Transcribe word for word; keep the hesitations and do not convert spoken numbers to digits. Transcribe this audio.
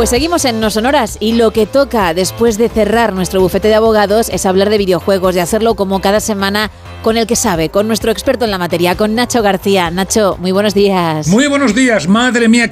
Pues seguimos en No Sonoras y lo que toca después de cerrar nuestro bufete de abogados es hablar de videojuegos, de hacerlo como cada semana con el que sabe, con nuestro experto en la materia, con Nacho García. Nacho, muy buenos días. Muy buenos días, madre mía.